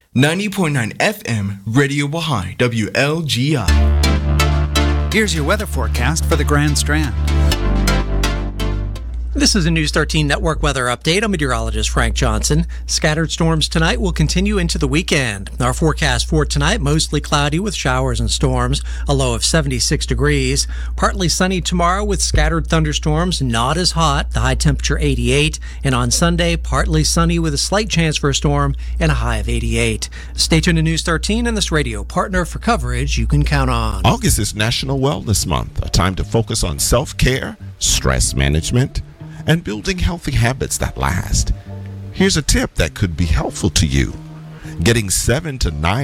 90.9 FM, Radio Wahai, WLGI. Here's your weather forecast for the Grand Strand. This is a News 13 Network weather update. I'm meteorologist Frank Johnson. Scattered storms tonight will continue into the weekend. Our forecast for tonight, mostly cloudy with showers and storms, a low of 76 degrees. Partly sunny tomorrow with scattered thunderstorms, not as hot, the high temperature 88. And on Sunday, partly sunny with a slight chance for a storm and a high of 88. Stay tuned to News 13 and this radio partner for coverage you can count on. August is National Wellness Month, a time to focus on self-care, stress management, and building healthy habits that last. Here's a tip that could be helpful to you. Getting 7 to 9